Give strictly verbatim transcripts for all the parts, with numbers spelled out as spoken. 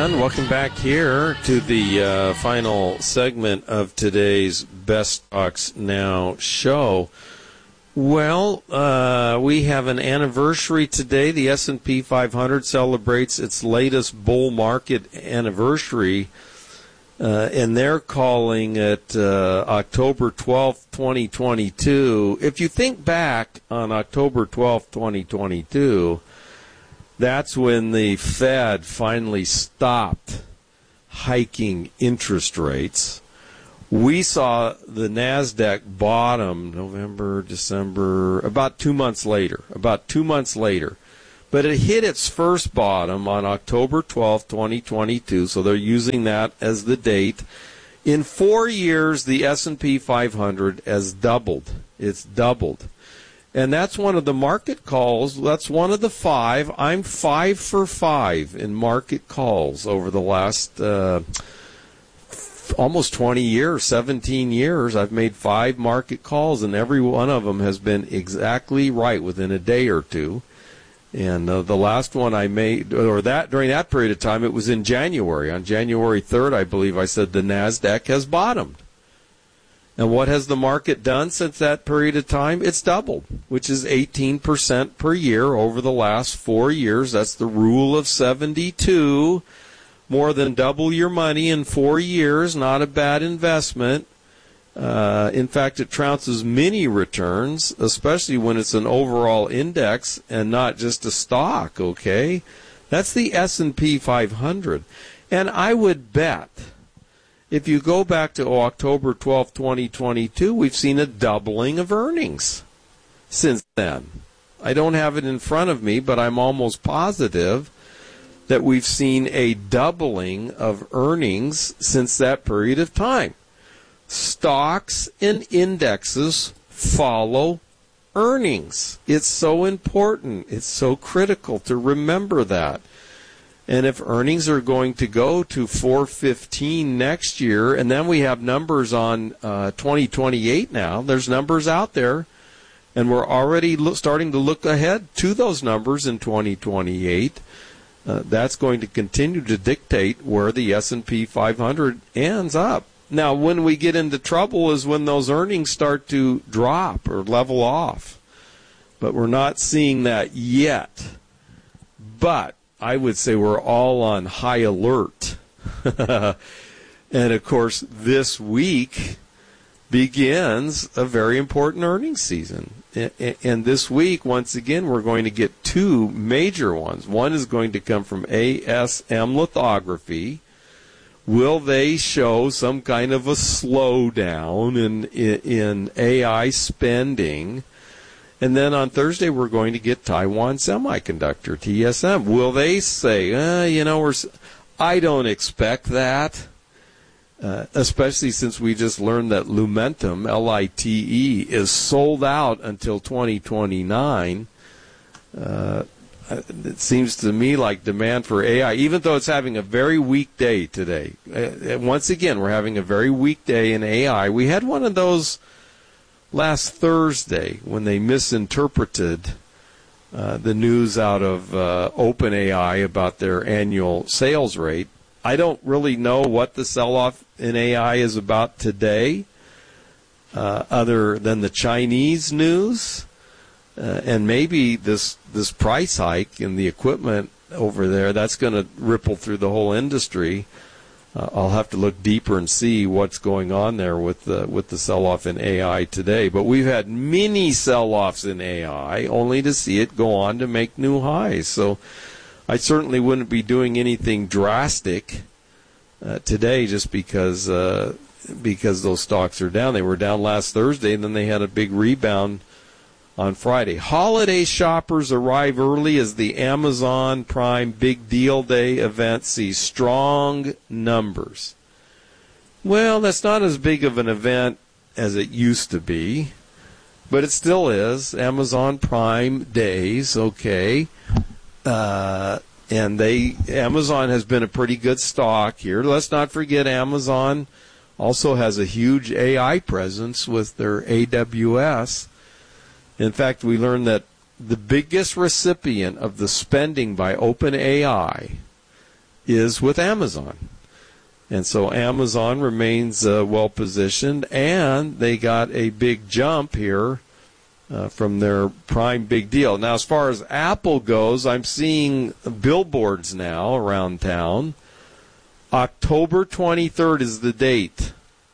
everyone. Welcome back here to the uh, final segment of today's Best Stocks Now show. Well, uh, we have an anniversary today. The S and P five hundred celebrates its latest bull market anniversary, uh, and they're calling it uh, October twelfth, twenty twenty-two. If you think back on October twelfth, twenty twenty-two, that's when the Fed finally stopped hiking interest rates. We saw the NASDAQ bottom November, December, about two months later, about two months later. But it hit its first bottom on October twelfth, twenty twenty-two, so they're using that as the date. In four years, the S and P five hundred has doubled. It's doubled. And that's one of the market calls. That's one of the five. I'm five for five in market calls over the last uh, almost twenty years, seventeen years. I've made five market calls, and every one of them has been exactly right within a day or two. And uh, the last one I made, or that during that period of time, it was in January. On January third, I believe I said the NASDAQ has bottomed. And what has the market done since that period of time? It's doubled, which is eighteen percent per year over the last four years. That's the rule of seventy-two. More than double your money in four years, not a bad investment. Uh, in fact, it trounces many returns, especially when it's an overall index and not just a stock, okay? That's the S and P five hundred. And I would bet, if you go back to October twelfth, twenty twenty-two, we've seen a doubling of earnings since then. I don't have it in front of me, but I'm almost positive that we've seen a doubling of earnings since that period of time. Stocks and indexes follow earnings. It's so important. It's so critical to remember that. And if earnings are going to go to four fifteen next year, and then we have numbers on uh, twenty twenty-eight now, there's numbers out there, and we're already lo- starting to look ahead to those numbers in twenty twenty-eight. Uh, that's going to continue to dictate where the S and P five hundred ends up. Now, when we get into trouble is when those earnings start to drop or level off. But we're not seeing that yet. But I would say we're all on high alert. And, of course, this week begins a very important earnings season. And this week, once again, we're going to get two major ones. One is going to come from A S M Lithography. Will they show some kind of a slowdown in, in, in A I spending? And then on Thursday, we're going to get Taiwan Semiconductor, T S M. Will they say, uh, you know, we're, I don't expect that, uh, especially since we just learned that Lumentum, L I T E, is sold out until twenty twenty-nine. Uh, it seems to me like demand for A I, even though it's having a very weak day today. Uh, once again, we're having a very weak day in A I. We had one of those last Thursday when they misinterpreted uh, the news out of uh, OpenAI about their annual sales rate. I don't really know what the sell-off in A I is about today, uh, other than the Chinese news. Uh, and maybe this this price hike in the equipment over there, that's going to ripple through the whole industry. Uh, I'll have to look deeper and see what's going on there with the, with the sell-off in A I today. But we've had many sell-offs in A I, only to see it go on to make new highs. So I certainly wouldn't be doing anything drastic uh, today just because uh, because those stocks are down. They were down last Thursday, and then they had a big rebound on Friday. Holiday shoppers arrive early as the Amazon Prime Big Deal Day event sees strong numbers. Well, that's not as big of an event as it used to be, but it still is. Amazon Prime Days, okay. Uh, and they Amazon has been a pretty good stock here. Let's not forget Amazon also has a huge A I presence with their A W S. In fact, we learned that the biggest recipient of the spending by OpenAI is with Amazon. And so Amazon remains uh, well positioned, and they got a big jump here uh, from their Prime big deal. Now, as far as Apple goes, I'm seeing billboards now around town. October twenty-third is the date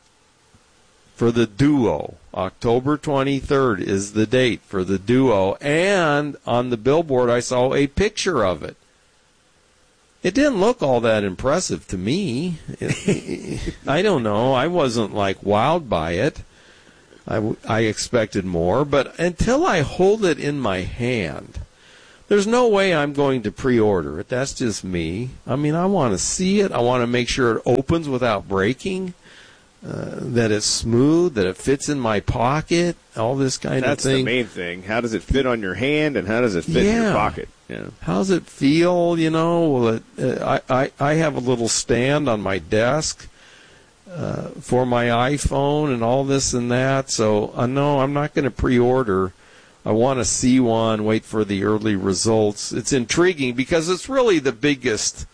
for the Duo. October twenty-third is the date for the Duo. And on the billboard, I saw a picture of it. It didn't look all that impressive to me. It, I don't know. I wasn't, like, wowed by it. I, I expected more. But until I hold it in my hand, there's no way I'm going to pre-order it. That's just me. I mean, I want to see it. I want to make sure it opens without breaking, uh, that it's smooth, that it fits in my pocket, all this kind That's of thing. That's the main thing. How does it fit on your hand, and how does it fit yeah. in your pocket? Yeah. How does it feel? You know, will it? Uh, I, I I have a little stand on my desk uh, for my iPhone and all this and that. So I uh, know I'm not going to pre-order. I want to see one, wait for the early results. It's intriguing because it's really the biggest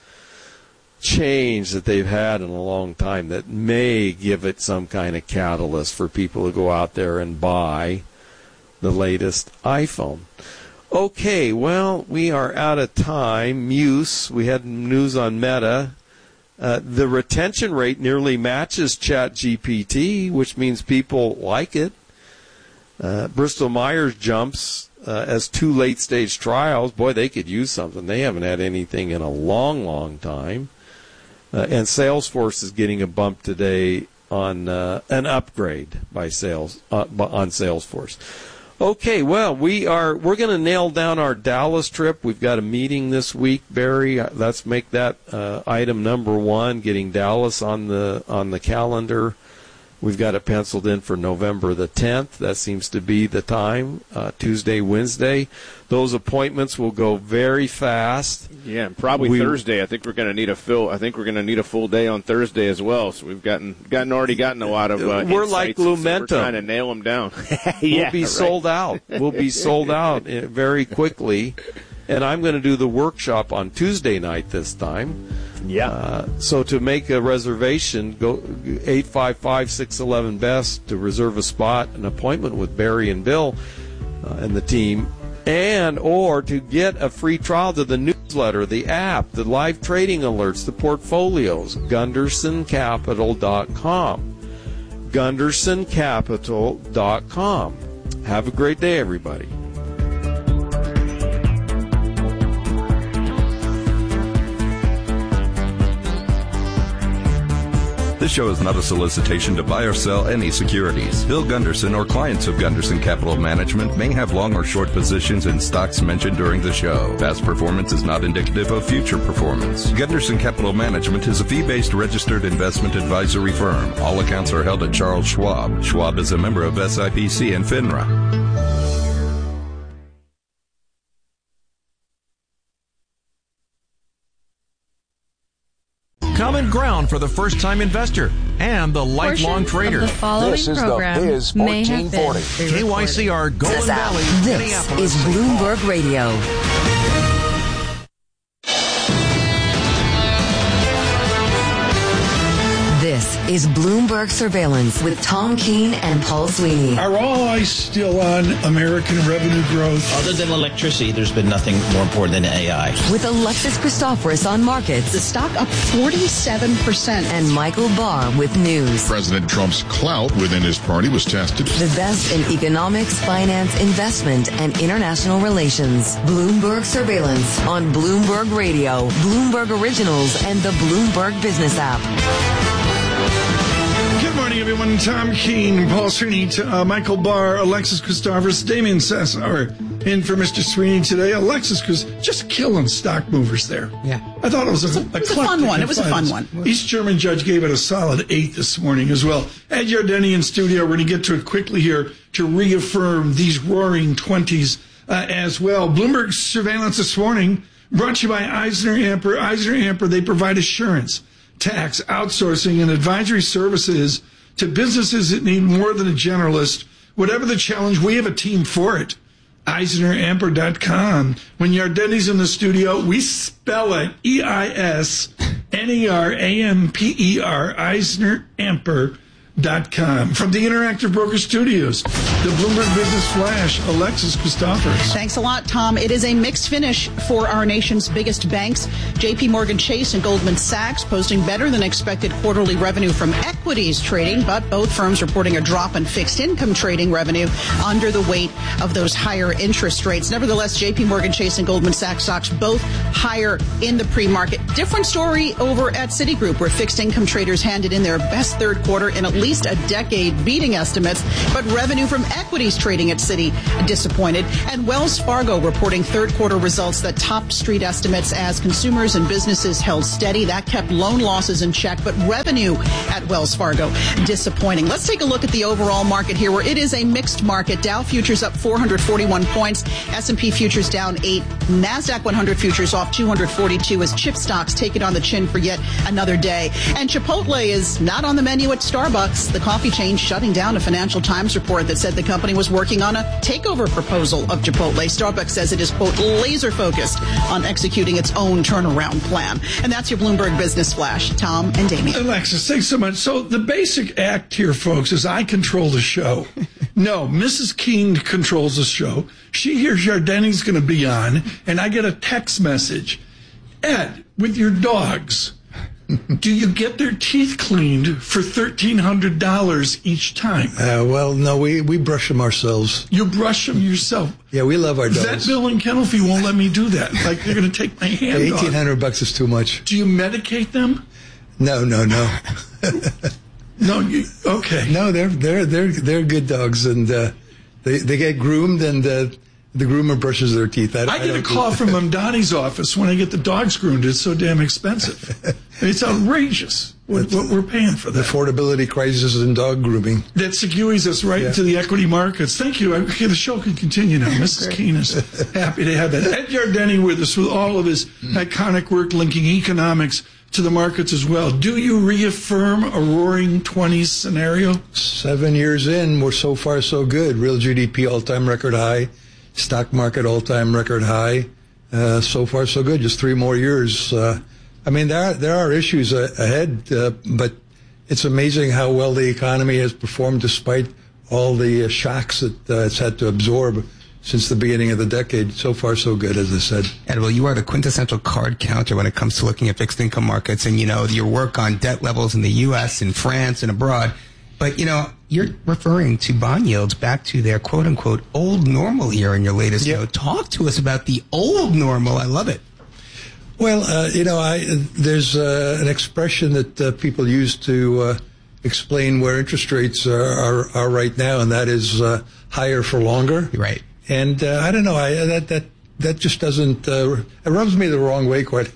change that they've had in a long time that may give it some kind of catalyst for people to go out there and buy the latest iPhone. Okay, well, we are out of time. Muse, we had news on Meta. Uh, the retention rate nearly matches ChatGPT, which means people like it. Uh, Bristol Myers jumps uh, as two late-stage trials. Boy, they could use something. They haven't had anything in a long, long time. Uh, and Salesforce is getting a bump today on uh, an upgrade by sales uh, on Salesforce. Okay, well, we are we're going to nail down our Dallas trip. We've got a meeting this week, Barry. Let's make that uh, item number one, getting Dallas on the on the calendar. We've got it penciled in for November the tenth. That seems to be the time, uh, Tuesday, Wednesday. Those appointments will go very fast. Yeah, and probably we, Thursday. I think we're going to need a full. I think we're going to need a full day on Thursday as well. So we've gotten gotten already gotten a lot of. Uh, we're like Lumentum. So we're trying to nail them down. yeah, we'll be right. sold out. We'll be sold out very quickly. And I'm going to do the workshop on Tuesday night this time. Yeah. Uh, so to make a reservation, go eight five five, six one one, B E S T to reserve a spot, an appointment with Barry and Bill uh, and the team, and or to get a free trial to the newsletter, the app, the live trading alerts, the portfolios, Gunderson Capital dot com. Gunderson Capital dot com. Have a great day, everybody. This show is not a solicitation to buy or sell any securities. Bill Gunderson or clients of Gunderson Capital Management may have long or short positions in stocks mentioned during the show. Past performance is not indicative of future performance. Gunderson Capital Management is a fee-based registered investment advisory firm. All accounts are held at Charles Schwab. Schwab is a member of S I P C and FINRA. Common ground for the first-time investor and the lifelong trader. The following this is program the Biz may fourteen forty. have been K Y C R Golden Valley, This Minneapolis. is Bloomberg Radio. This is Bloomberg Surveillance with Tom Keene and Paul Sweeney. Are all eyes still on American revenue growth? Other than electricity, there's been nothing more important than A I. With Alexis Christoforous on markets. The stock up forty-seven percent. And Michael Barr with news. President Trump's clout within his party was tested. The best in economics, finance, investment, and international relations. Bloomberg Surveillance on Bloomberg Radio, Bloomberg Originals, and the Bloomberg Business app. Good morning, everyone. Tom Keene, Paul Sweeney, uh, Michael Barr, Alexis Christoforous, Damian Sassauer in for Mister Sweeney today. Alexis was just killing stock movers there. Yeah. I thought it was a, it was a, it was a fun one. It was a fun one. East German judge gave it a solid eight this morning as well. Ed Yardeni in studio. We're going to get to it quickly here to reaffirm these roaring twenties uh, as well. Bloomberg Surveillance this morning brought to you by Eisner Amper. Eisner Amper, they provide assurance, tax, outsourcing, and advisory services to businesses that need more than a generalist. Whatever the challenge, we have a team for it. Eisner Amper dot com. When Yardeni's in the studio, we spell it E I S N E R A M P E R, Eisner Amper dot com. From the Interactive Broker Studios, the Bloomberg Business Flash, Alexis Christophers. Thanks a lot, Tom. It is a mixed finish for our nation's biggest banks. J P Morgan Chase and Goldman Sachs posting better than expected quarterly revenue from equities trading, but both firms reporting a drop in fixed income trading revenue under the weight of those higher interest rates. Nevertheless, J P Morgan Chase and Goldman Sachs stocks both higher in the pre-market. Different story over at Citigroup, where fixed income traders handed in their best third quarter in at least a decade, beating estimates, but revenue from equities trading at Citi disappointed. And Wells Fargo reporting third quarter results that topped street estimates as consumers and businesses held steady. That kept loan losses in check, but revenue at Wells Fargo disappointing. Let's take a look at the overall market here, where it is a mixed market. Dow futures up four hundred forty-one points, S and P futures down eight, NASDAQ one hundred futures off two hundred forty-two as chip stocks take it on the chin for yet another day. And Chipotle is not on the menu at Starbucks. The coffee chain shutting down a Financial Times report that said the company was working on a takeover proposal of Chipotle. Starbucks says it is, quote, laser focused on executing its own turnaround plan. And that's your Bloomberg Business Flash. Tom and Damien. Alexis, thanks so much. So the basic act here, folks, is I control the show. No, Missus Keene controls the show. She hears Jardini's going to be on, and I get a text message. Ed, with your dogs, do you get their teeth cleaned for thirteen hundred dollars each time? Uh, well, no, we, we brush them ourselves. You brush them yourself? Yeah, we love our dogs. Vet Bill and Kennel Fee won't let me do that. Like, they're going to take my hand off. eighteen hundred bucks is too much. Do you medicate them? No, no, no. No, you, okay. No, they're they're they're they're good dogs, and uh, they they get groomed, and uh, the groomer brushes their teeth. I, I, I get a call from Mamdani's office when I get the dogs groomed. It's so damn expensive. It's outrageous what, what we're paying for that. The affordability crisis in dog grooming. That segues us right yeah. into the equity markets. Thank you. Okay, the show can continue now. Missus Keene is happy to have that. Ed Yardeni with us with all of his iconic work linking economics to the markets as well. Do you reaffirm a roaring twenties scenario? Seven years in, we're so far so good. Real G D P all-time record high. Stock market all-time record high. Uh, so far, so good. Just three more years. Uh, I mean, there are, there are issues uh, ahead, uh, but it's amazing how well the economy has performed despite all the uh, shocks that uh, it's had to absorb since the beginning of the decade. So far, so good, as I said. And well, you are the quintessential card counter when it comes to looking at fixed income markets, and you know your work on debt levels in the U S and France and abroad. But, you know, you're referring to bond yields back to their quote-unquote old normal here in your latest yep. note. Talk to us about the old normal. I love it. Well, uh, you know, I, there's uh, an expression that uh, people use to uh, explain where interest rates are, are, are right now, and that is uh, higher for longer. Right. And uh, I don't know, I, that, that, that just doesn't, uh, it rubs me the wrong way quite.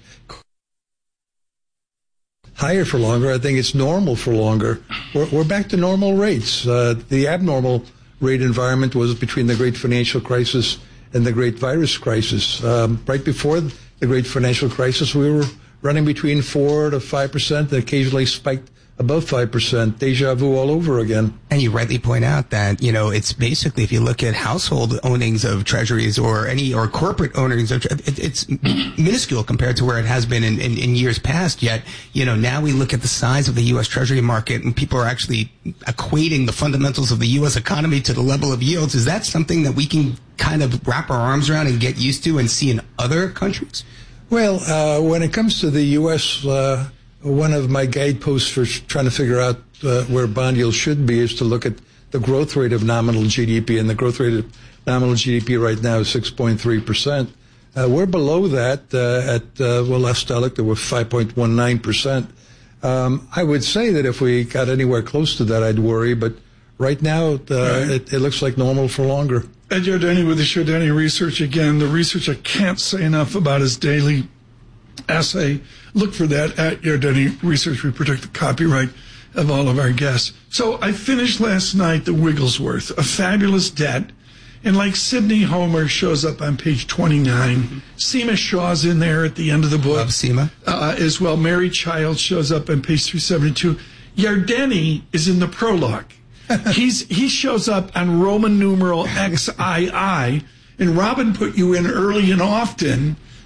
Higher for longer. I think it's normal for longer. We're, we're back to normal rates. Uh, the abnormal rate environment was between the great financial crisis and the great virus crisis. Um, right before the great financial crisis, we were running between four to five percent, and occasionally spiked above five percent. Deja vu all over again. And you rightly point out that, you know, it's basically, if you look at household ownings of treasuries or any, or corporate ownings of, it, it's minuscule compared to where it has been in, in, in years past. Yet, you know, now we look at the size of the U S Treasury market and people are actually equating the fundamentals of the U S economy to the level of yields. Is that something that we can kind of wrap our arms around and get used to and see in other countries? Well, uh, when it comes to the U S, uh, one of my guideposts for trying to figure out uh, where bond yields should be is to look at the growth rate of nominal G D P, and the growth rate of nominal G D P right now is six point three percent. Uh, we're below that uh, at, uh, well, last I looked, it was five point one nine percent. Um, I would say that if we got anywhere close to that, I'd worry, but right now uh, right. It, it looks like normal for longer. Ed Yardeni with the Yardeni Research again. The research I can't say enough about is daily essay. Look for that at Yardeni Research. We protect the copyright of all of our guests. So I finished last night The Wigglesworth, a fabulous debt. And like Sidney Homer shows up on page twenty-nine. Mm-hmm. Seema Shaw's in there at the end of the book. Love Seema. Uh, as well. Mary Child shows up on page three seventy-two. Yardeni is in the prologue. He's He shows up on Roman numeral X I I. And Robin put you in early and often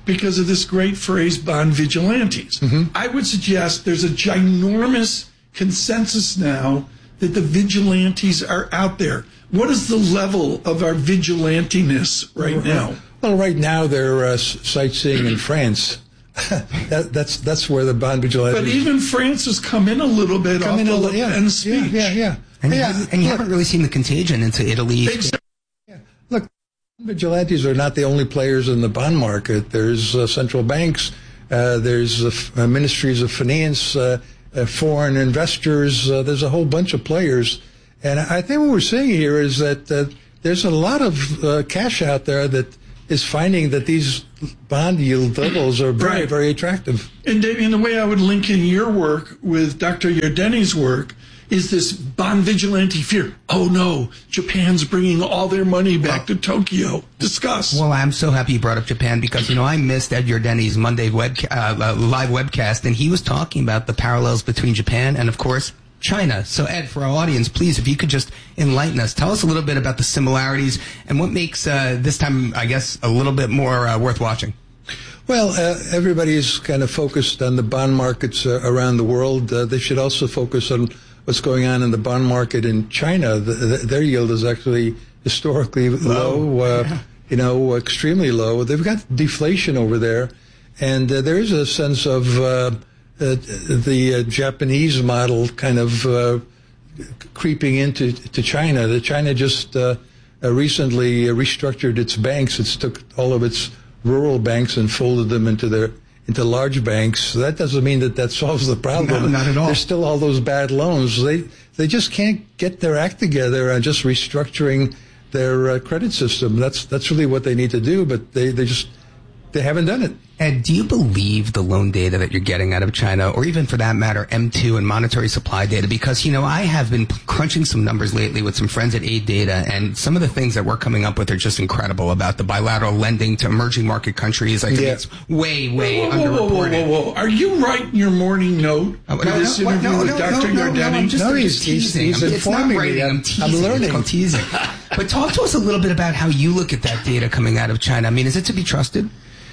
because of this great phrase, bond vigilantes. Mm-hmm. I would suggest there's a ginormous consensus now that the vigilantes are out there. What is the level of our vigilantiness right now? Well, right now they're uh, sightseeing in France. that, that's that's where the bond vigilantes. But even France has come in a little bit come off in the a, Le yeah, Pen speech. Yeah, yeah, yeah. And, yeah, you, haven't, and you haven't really seen the contagion into Italy. Exactly. Yeah. Look, vigilantes are not the only players in the bond market. There's uh, central banks. Uh, there's uh, f- uh, ministries of finance, uh, uh, foreign investors. Uh, there's a whole bunch of players. And I think what we're seeing here is that uh, there's a lot of uh, cash out there that is finding that these bond yield levels are very, right. very attractive. And Damien, the way I would link in your work with Doctor Yardeni's work is this bond vigilante fear. Oh no, Japan's bringing all their money back to Tokyo. Discuss. Well, I'm so happy you brought up Japan because, you know, I missed Ed Yardeni's Monday web, uh, live webcast, and he was talking about the parallels between Japan and, of course, China. So, Ed, for our audience, please, if you could just enlighten us, tell us a little bit about the similarities and what makes uh, this time, I guess, a little bit more uh, worth watching. Well, uh, everybody's kind of focused on the bond markets uh, around the world. Uh, they should also focus on what's going on in the bond market in China. The, the, their yield is actually historically low, low uh, yeah. you know, extremely low. They've got deflation over there, and uh, there is a sense of uh, uh, the uh, Japanese model kind of uh, creeping into to China. The China just uh, uh, recently restructured its banks. It's took all of its rural banks and folded them into their into large banks. So that doesn't mean that that solves the problem. No, not at all. There's still all those bad loans. They they just can't get their act together on just restructuring their uh, credit system. That's that's really what they need to do, but they, they just they haven't done it. Ed, do you believe the loan data that you're getting out of China, or even for that matter, M two and monetary supply data? Because, you know, I have been crunching some numbers lately with some friends at Aid Data, and some of the things that we're coming up with are just incredible about the bilateral lending to emerging market countries. I think yeah. it's way, way whoa, whoa, underreported. Whoa, whoa, whoa, whoa. Are you writing your morning note oh, for no, this no, interview no, with no, Doctor No, no, Yardeni? no, I'm just, no, I'm he's, just he's, teasing. he's I'm, it's not informing writing, me. I'm, I'm teasing. I'm learning. I'm teasing. But talk to us a little bit about how you look at that data coming out of China. I mean, is it to be trusted?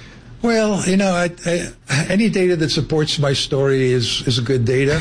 Well, you know, I, I, any data that supports my story is, is good data.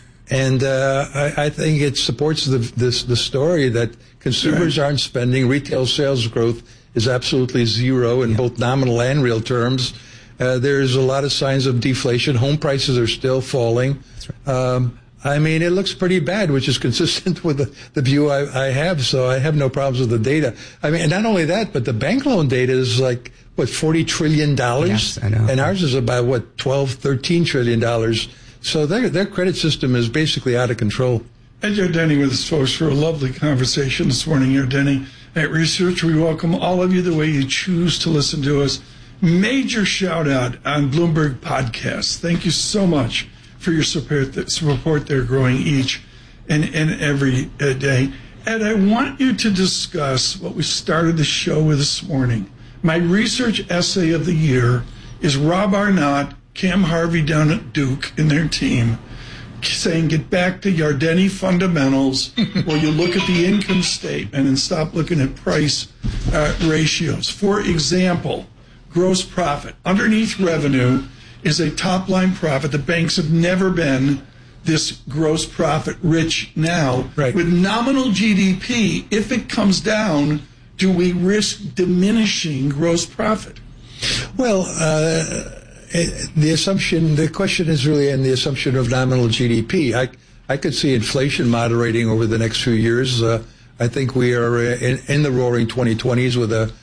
And uh, I, I think it supports the, this, the story that consumers right. aren't spending. Retail sales growth is absolutely zero in yeah. both nominal and real terms. Uh, there's a lot of signs of deflation. Home prices are still falling. Right. Um, I mean, it looks pretty bad, which is consistent with the, the view I, I have. So I have no problems with the data. I mean, and not only that, but the bank loan data is like, what, forty trillion dollars? Yes, I know. And ours is about, what, twelve, thirteen trillion dollars. So their, their credit system is basically out of control. Ed Yardeni with us, folks, for a lovely conversation this morning. Yardeni at Research, we welcome all of you the way you choose to listen to us. Major shout out on Bloomberg Podcasts. Thank you so much for your support, support there, growing each and, and every uh, day. Ed, I want you to discuss what we started the show with this morning. My research essay of the year is Rob Arnott, Cam Harvey down at Duke and their team saying get back to Yardeni fundamentals where you look at the income statement and stop looking at price uh, ratios. For example, gross profit. Underneath revenue is a top-line profit. The banks have never been this gross profit rich now. Right. With nominal G D P, if it comes down, do we risk diminishing gross profit? Well, uh, the assumption, the question is really in the assumption of nominal G D P. I, I could see inflation moderating over the next few years. Uh, I think we are in, in the roaring twenty twenties with a,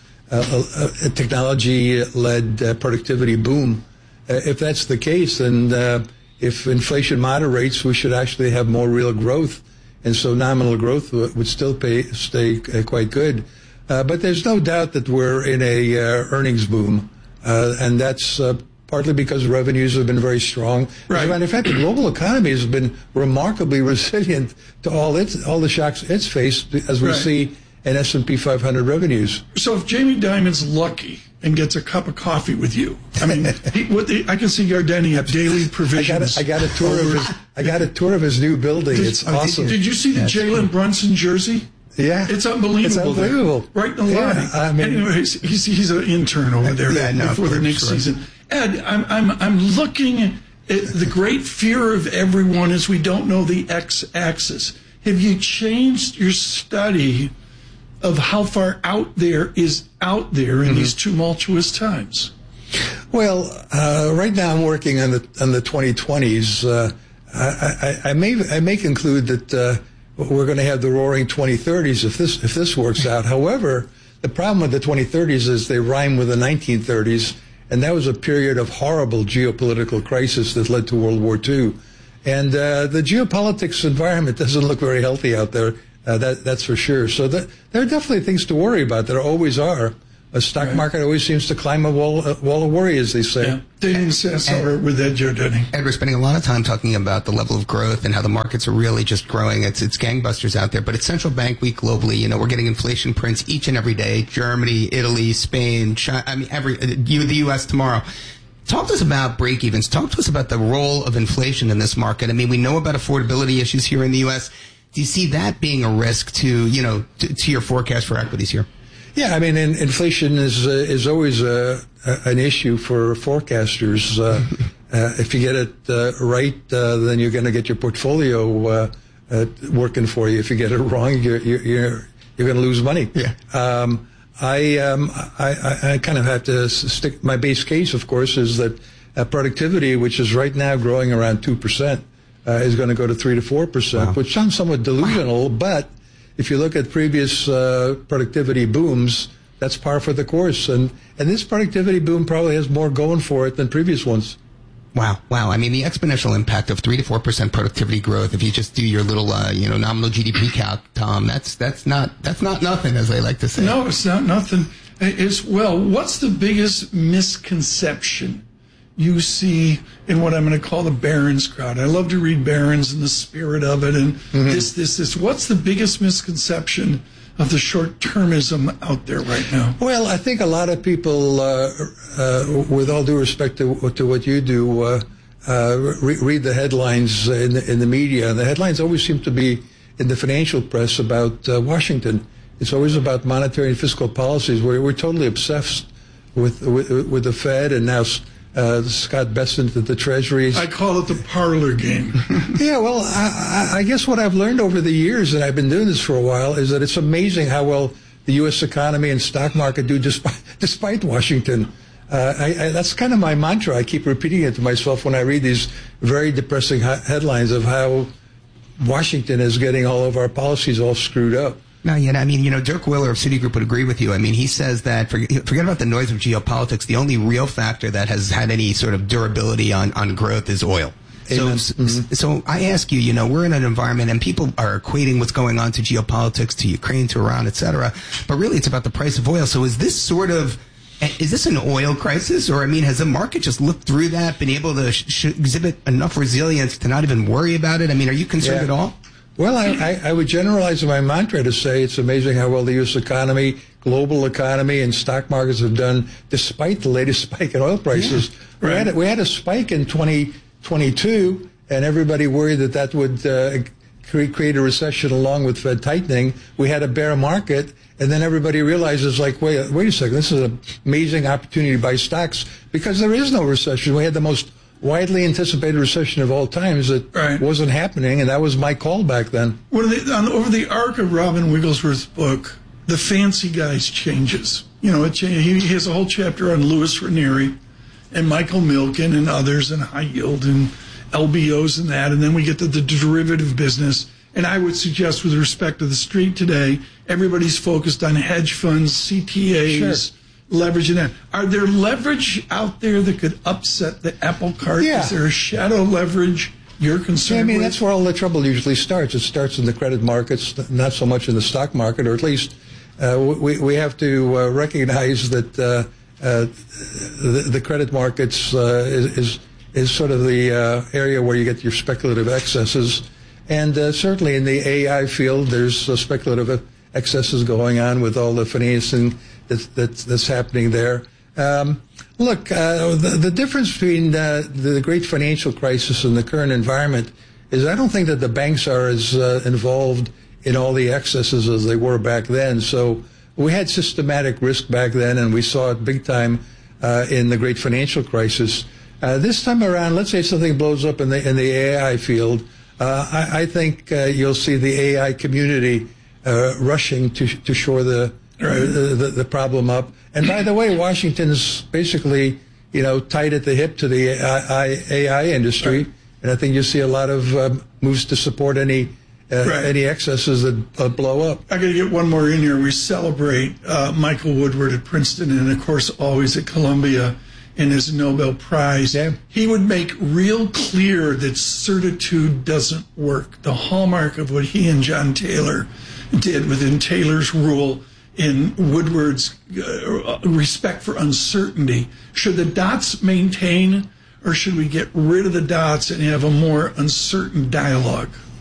a, a technology-led uh, productivity boom. Uh, if that's the case, then uh, if inflation moderates, we should actually have more real growth. And so nominal growth would still pay, stay uh, quite good. Uh, but there's no doubt that we're in a uh, earnings boom, uh, and that's uh, partly because revenues have been very strong. Right. As a matter of fact, the global economy has been remarkably resilient to all its all the shocks it's faced, as we right. see in S and P five hundred revenues. So if Jamie Dimon's lucky and gets a cup of coffee with you, I mean, he, what the, I can see Yardeni have daily provisions. I got a, I got a tour of his. I got a tour of his new building. Did, it's awesome. Did, did you see the yeah, Jalen Brunson jersey? Yeah. It's unbelievable. It's unbelievable. There. Right in the yeah, line. I mean, Anyways, he's, he's an intern over there yeah, no, before the next sure. season. Ed, I'm, I'm, I'm looking at the great fear of everyone is we don't know the x-axis. Have you changed your study of how far out there is out there in mm-hmm. these tumultuous times? Well, uh, right now I'm working on the on the twenty twenties. Uh, I, I, I may I may conclude that uh, we're going to have the roaring twenty thirties if this if this works out. However, the problem with the twenty thirties is they rhyme with the nineteen thirties, and that was a period of horrible geopolitical crisis that led to World War Two. And uh, the geopolitics environment doesn't look very healthy out there. Uh, that that's for sure. So that, there are definitely things to worry about. There always are. A stock right. market always seems to climb a wall, a wall of worry, as they say. Yeah. Dane Sasser with Ed Giordani. Ed, we're spending a lot of time talking about the level of growth and how the markets are really just growing. It's it's gangbusters out there. But it's Central Bank Week globally. You know, we're getting inflation prints each and every day. Germany, Italy, Spain, China. I mean, every you, the U S tomorrow. Talk to us about break-evens. Talk to us about the role of inflation in this market. I mean, we know about affordability issues here in the U S. Do you see that being a risk to, you know, to, to your forecast for equities here? Yeah, I mean, in, inflation is uh, is always uh, an issue for forecasters. Uh, uh, if you get it uh, right, uh, then you're going to get your portfolio uh, uh, working for you. If you get it wrong, you're you're you're, you're going to lose money. Yeah. Um, I, um, I I I kind of have to stick. My base case, of course, is that uh, productivity, which is right now growing around two percent, uh, is going to go to three to four percent, which sounds somewhat delusional, wow. but if you look at previous uh, productivity booms, that's par for the course. And, and this productivity boom probably has more going for it than previous ones. Wow. Wow. I mean, the exponential impact of three to four percent productivity growth, if you just do your little, uh, you know, nominal G D P calc, Tom, that's, that's not, that's not nothing, as they like to say. No, it's not nothing. It's, well, what's the biggest misconception you see in what I'm going to call the Barron's crowd? I love to read Barron's and the spirit of it and mm-hmm. this, this, this. What's the biggest misconception of the short-termism out there right now? Well, I think a lot of people, uh, uh, with all due respect to, to what you do, uh, uh, re- read the headlines in the, in the media. And the headlines always seem to be in the financial press about uh, Washington. It's always about monetary and fiscal policies. We're, we're totally obsessed with, with, with the Fed and now Uh, Scott Bessent at the Treasuries. I call it the parlor game. Yeah, well, I, I guess what I've learned over the years, and I've been doing this for a while, is that it's amazing how well the U S economy and stock market do despite, despite Washington. Uh, I, I, that's kind of my mantra. I keep repeating it to myself when I read these very depressing ha- headlines of how Washington is getting all of our policies all screwed up. No, yeah, I mean, you know, Dirk Willer of Citigroup would agree with you. I mean, he says that, forget, forget about the noise of geopolitics, the only real factor that has had any sort of durability on, on growth is oil. So, mm-hmm. so I ask you, you know, we're in an environment and people are equating what's going on to geopolitics, to Ukraine, to Iran, et cetera. But really it's about the price of oil. So is this sort of, is this an oil crisis? Or, I mean, has the market just looked through that, been able to sh- sh- exhibit enough resilience to not even worry about it? I mean, are you concerned yeah. at all? Well, I, I, I would generalize my mantra to say it's amazing how well the U S economy, global economy, and stock markets have done despite the latest spike in oil prices. Yeah, right. we, had a, we had a spike in twenty twenty-two, and everybody worried that that would uh, create a recession along with Fed tightening. We had a bear market, and then everybody realizes, like, wait, wait a second, this is an amazing opportunity to buy stocks because there is no recession. We had the most widely anticipated recession of all times that right. wasn't happening, and that was my call back then. When they, on, over the arc of Robin Wigglesworth's book, The Fancy Guys changes. You know, it, he has a whole chapter on Louis Ranieri and Michael Milken and others and high yield and L B Os and that, and then we get to the derivative business. And I would suggest, with respect to the street today, everybody's focused on hedge funds, C T As, sure. leverage in that. Are there leverage out there that could upset the apple cart? Yeah. Is there a shadow leverage you're concerned yeah, I mean, with? that's where all the trouble usually starts. It starts in the credit markets, not so much in the stock market, or at least uh, we, we have to uh, recognize that uh, uh, the, the credit markets uh, is, is is sort of the uh, area where you get your speculative excesses. And uh, certainly in the A I field, there's uh, speculative excesses going on with all the financing That's, that's, that's happening there. Um, look, uh, the, the difference between uh, the great financial crisis and the current environment is I don't think that the banks are as uh, involved in all the excesses as they were back then. So we had systematic risk back then, and we saw it big time uh, in the great financial crisis. Uh, this time around, let's say something blows up in the in the A I field. Uh, I, I think uh, you'll see the A I community uh, rushing to to shore the, uh, the, the the problem up. And by the way, Washington's basically, you know, tight at the hip to the A I industry, right. And I think you'll see a lot of um, moves to support any uh, right. any excesses that uh, blow up. I got to get one more in here. We celebrate uh, Michael Woodward at Princeton, and of course, always at Columbia. In his Nobel Prize, yeah. He would make real clear that certitude doesn't work. The hallmark of what he and John Taylor did within Taylor's rule in Woodward's uh, respect for uncertainty. Should the dots maintain, or should we get rid of the dots and have a more uncertain dialogue?